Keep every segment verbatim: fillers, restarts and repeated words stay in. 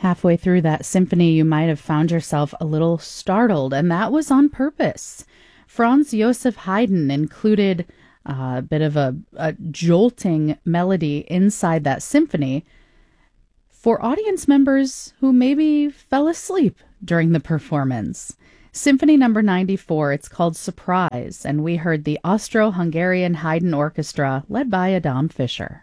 Halfway through that symphony, you might have found yourself a little startled, and that was on purpose. Franz Joseph Haydn included uh, a bit of a, a jolting melody inside that symphony for audience members who maybe fell asleep during the performance. Symphony number ninety-four, it's called Surprise, and we heard the Austro-Hungarian Haydn Orchestra led by Adam Fischer.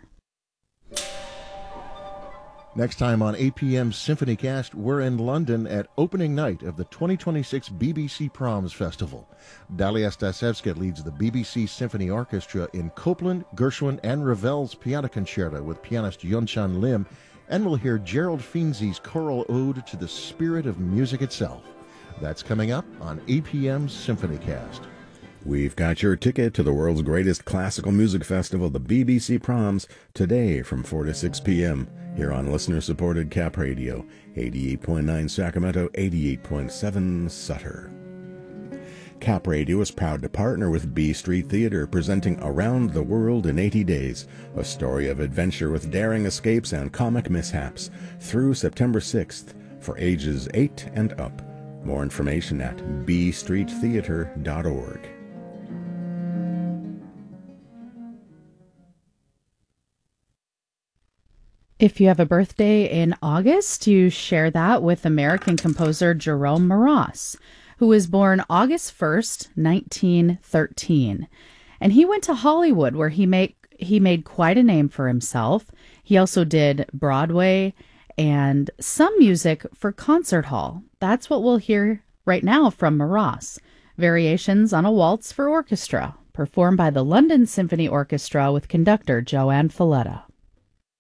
Next time on A P M SymphonyCast, we're in London at opening night of the twenty twenty-six B B C Proms Festival. Dalia Stasevska leads the B B C Symphony Orchestra in Copland, Gershwin, and Ravel's Piano Concerto with pianist Yunchan Lim, and we'll hear Gerald Finzi's choral ode to the spirit of music itself. That's coming up on A P M SymphonyCast. We've got your ticket to the world's greatest classical music festival, the B B C Proms, today from four to six p.m. here on listener-supported Cap Radio, eighty-eight point nine Sacramento, eighty-eight point seven Sutter. Cap Radio is proud to partner with B Street Theater, presenting Around the World in eighty days, a story of adventure with daring escapes and comic mishaps, through September sixth, for ages eight and up. More information at b street theater dot org. If you have a birthday in August, you share that with American composer Jerome Moross, who was born August first, nineteen thirteen. And he went to Hollywood, where he made, he made quite a name for himself. He also did Broadway and some music for concert hall. That's what we'll hear right now from Moross. Variations on a Waltz for Orchestra, performed by the London Symphony Orchestra with conductor Joanne Falletta.